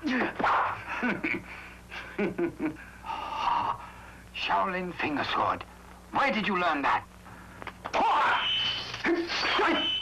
Shaolin finger sword. Where did you learn that?